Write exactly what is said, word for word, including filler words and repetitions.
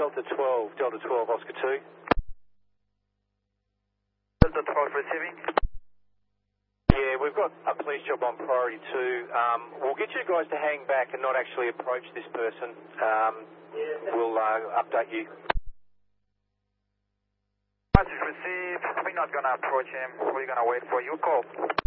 Delta twelve, Delta twelve, Oscar two. Delta twelve receiving. Yeah, we've got a police job on priority two. Um, we'll get you guys to hang back and not actually approach this person. Um, we'll uh, update you. Message received. We're not going to approach him. We're going to wait for your call.